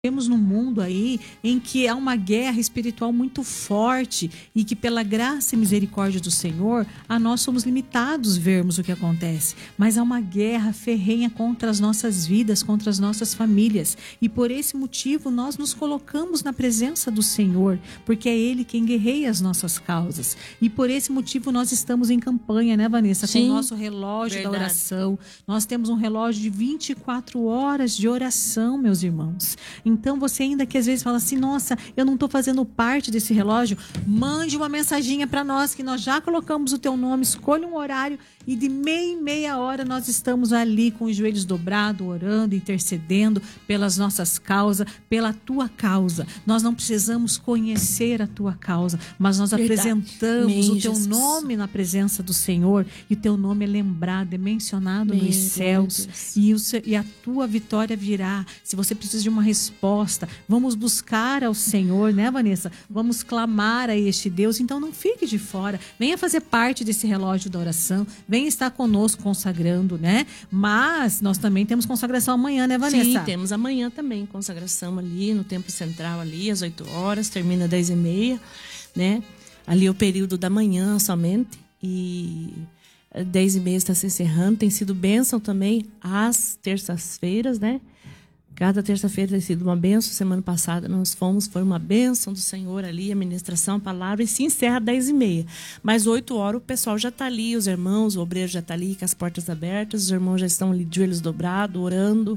Temos num mundo aí em que há uma guerra espiritual muito forte e que pela graça e misericórdia do Senhor, a nós somos limitados vermos o que acontece. Mas há uma guerra ferrenha contra as nossas vidas, contra as nossas famílias. E por esse motivo nós nos colocamos na presença do Senhor, porque é Ele quem guerreia as nossas causas. E por esse motivo nós estamos em campanha, né, Vanessa? Sim, com o nosso relógio verdade. da oração. Nós temos um relógio de 24 horas de oração, meus irmãos. Então você ainda que às vezes fala assim, nossa, eu não estou fazendo parte desse relógio, mande uma mensaginha para nós que nós já colocamos o teu nome, escolha um horário e de meia em meia hora nós estamos ali com os joelhos dobrados, orando, intercedendo pelas nossas causas, pela tua causa. Nós não precisamos conhecer a tua causa, mas nós apresentamos o teu nome na presença do Senhor e o teu nome é lembrado, é mencionado nos céus e a tua vitória virá. Se você precisa de uma resposta, vamos buscar ao Senhor, né, Vanessa? Vamos clamar a este Deus. Então não fique de fora, venha fazer parte desse relógio da oração, venha estar conosco consagrando, né? Mas nós também temos consagração amanhã, né, Vanessa? Sim, temos amanhã também consagração ali no Templo Central ali, às 8 horas, termina às 10h30, né? Ali é o período da manhã somente e 10h30 está se encerrando. Tem sido bênção também às terças-feiras, né? Cada terça-feira tem sido uma bênção. Semana passada nós foi uma bênção do Senhor ali, a ministração, a palavra, e se encerra às 10h30. Mas 8 horas o pessoal já está ali, os irmãos, o obreiro já está ali com as portas abertas, os irmãos já estão ali de joelhos dobrados, orando.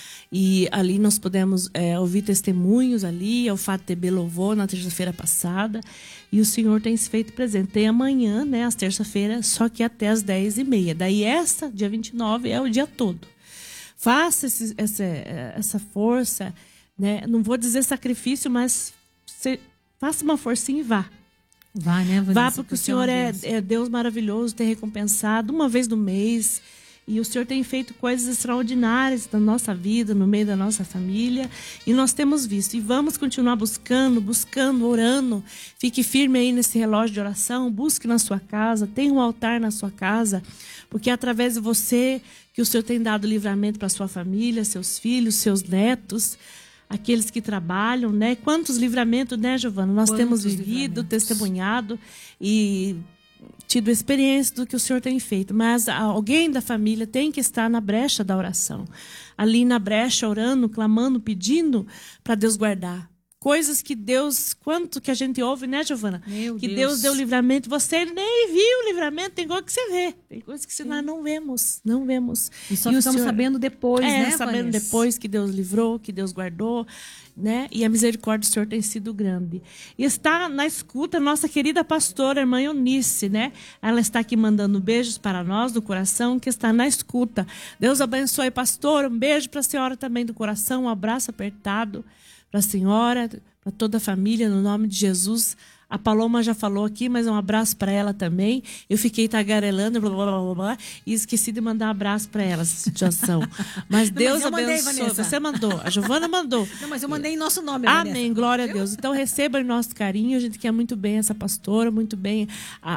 E ali nós podemos ouvir testemunhos ali, o Fato TB louvou na terça-feira passada, e o Senhor tem se feito presente. Tem amanhã, né, às terça-feiras, só que até às 10h30. Daí dia 29, é o dia todo. Faça essa força, né? Não vou dizer sacrifício, mas faça uma forcinha e vá. Vá, né, Vanessa? Vá, porque o Senhor é Deus maravilhoso, tem recompensado uma vez no mês. E o Senhor tem feito coisas extraordinárias na nossa vida, no meio da nossa família. E nós temos visto. E vamos continuar buscando, orando. Fique firme aí nesse relógio de oração. Busque na sua casa. Tenha um altar na sua casa. Porque é através de você que o Senhor tem dado livramento para a sua família, seus filhos, seus netos, aqueles que trabalham, né? Quantos livramentos, né, Giovana? Nós temos vivido, testemunhado e tido experiência do que o Senhor tem feito. Mas alguém da família tem que estar na brecha da oração. Ali na brecha, orando, clamando, pedindo para Deus guardar. Coisas que Deus, quanto que a gente ouve, né, Giovana? Que Deus deu livramento, você nem viu o livramento, tem coisa que você vê. Tem coisas que nós não vemos. E só ficamos sabendo depois, né, sabendo Vanessa? depois que Deus livrou, que Deus guardou, né? E a misericórdia do Senhor tem sido grande. E está na escuta a nossa querida pastora, irmã Eunice, né? Ela está aqui mandando beijos para nós do coração, que está na escuta. Deus abençoe, pastor. Um beijo para a senhora também do coração, um abraço apertado para a senhora, para toda a família, no nome de Jesus. A Paloma já falou aqui, mas um abraço para ela também. Eu fiquei tagarelando, blá, blá, blá, blá, e esqueci de mandar um abraço para ela, essa situação. Mas Deus abençoe. Você mandou, a Giovana mandou. Não, mas eu mandei em nosso nome, Amém, Vanessa. glória a Deus. Então receba em nosso carinho, a gente quer muito bem essa pastora, muito bem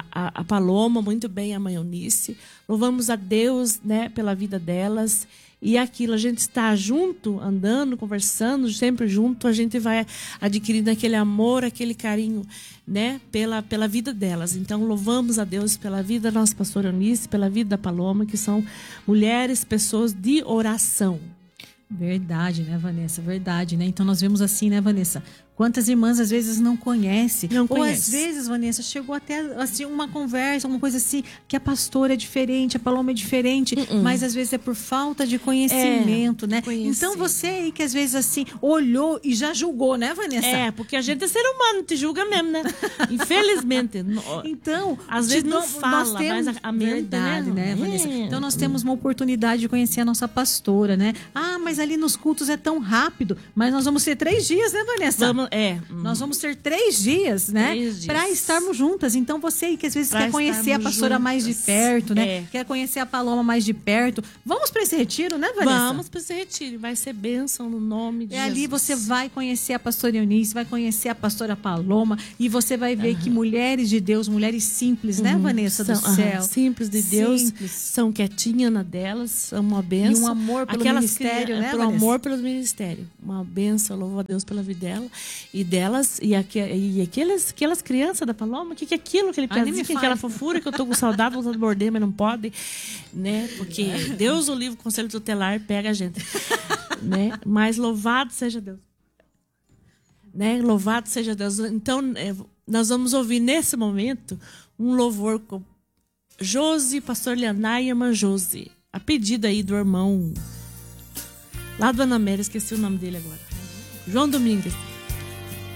a Paloma, muito bem a mãe Eunice. Louvamos a Deus, né, pela vida delas. E aquilo, a gente está junto, andando, conversando, sempre junto, a gente vai adquirindo aquele amor, aquele carinho, né, pela vida delas. Então, louvamos a Deus pela vida da nossa pastora Eunice, pela vida da Paloma, que são mulheres, pessoas de oração. Verdade, né, Vanessa? Verdade, né? Então, nós vemos assim, né, Vanessa? Quantas irmãs às vezes não conhecem. Ou às vezes, Vanessa, chegou até assim, uma conversa, alguma coisa assim, que a pastora é diferente, a Paloma é diferente, mas às vezes é por falta de conhecimento, né? Então você aí que às vezes assim, olhou e já julgou, né, Vanessa? Porque a gente é ser humano, te julga mesmo, né? Infelizmente. Então, às vezes não fala, mas a mente, verdade, né, Vanessa? Então nós temos uma oportunidade de conhecer a nossa pastora, né? Ah, mas ali nos cultos é tão rápido, mas nós vamos ter 3 dias, né, Vanessa? Nós vamos ter 3 dias, né? Para estarmos juntas. Então você aí que às vezes quer conhecer a pastora mais de perto, né? Quer conhecer a Paloma mais de perto. Vamos para esse retiro, né, Vanessa? Vamos para esse retiro. Vai ser bênção no nome de Jesus. Ali você vai conhecer a pastora Eunice, vai conhecer a pastora Paloma e você vai ver que mulheres de Deus, mulheres simples, né, Vanessa, do céu. Simples de Deus, são quietinhas na delas, são uma bênção. E um amor pelo ministério, né? pelo amor pelo ministério. Uma benção, louvo a Deus pela vida dela. E delas, e aquelas crianças da Paloma, o que é aquilo, aquele pezinho, aquela fofura que eu tô com saudade, voltando a morder, mas não pode, né? Porque Deus, o livro Conselho Tutelar, pega a gente. Né? Mas louvado seja Deus. Né? Louvado seja Deus. Então, nós vamos ouvir nesse momento um louvor com Josi, pastor Leandar e irmã Josi. A pedido aí do irmão lá do Anamera, esqueci o nome dele agora. João Domingues.